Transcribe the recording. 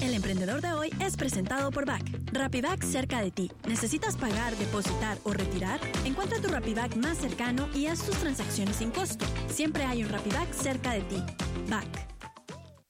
El emprendedor de hoy es presentado por BAC. RappiBack cerca de ti. ¿Necesitas pagar, depositar o retirar? Encuentra tu RappiBack más cercano y haz tus transacciones sin costo. Siempre hay un RappiBack cerca de ti. BAC.